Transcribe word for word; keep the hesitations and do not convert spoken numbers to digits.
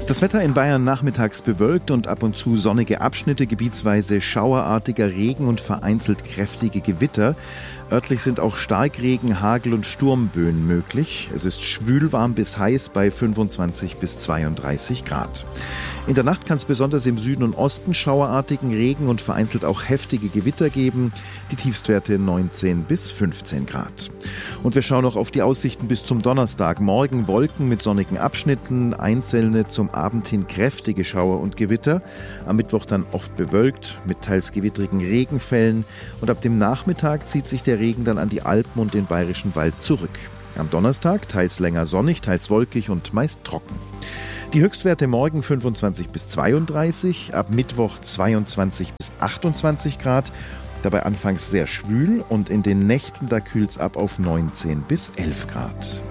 Das Wetter in Bayern nachmittags bewölkt und ab und zu sonnige Abschnitte, gebietsweise schauerartiger Regen und vereinzelt kräftige Gewitter. Örtlich sind auch Starkregen, Hagel und Sturmböen möglich. Es ist schwül warm bis heiß bei fünfundzwanzig bis zweiunddreißig Grad. In der Nacht kann es besonders im Süden und Osten schauerartigen Regen und vereinzelt auch heftige Gewitter geben. Die Tiefstwerte neunzehn bis fünfzehn Grad. Und wir schauen noch auf die Aussichten bis zum Donnerstag. Morgen Wolken mit sonnigen Abschnitten, einzelne zum Abend hin kräftige Schauer und Gewitter. Am Mittwoch dann oft bewölkt mit teils gewittrigen Regenfällen. Und ab dem Nachmittag zieht sich der Regen dann an die Alpen und den Bayerischen Wald zurück. Am Donnerstag teils länger sonnig, teils wolkig und meist trocken. Die Höchstwerte morgen fünfundzwanzig bis zweiunddreißig, ab Mittwoch zweiundzwanzig bis achtundzwanzig Grad. Dabei anfangs sehr schwül und in den Nächten da kühlt's ab auf neunzehn bis elf Grad.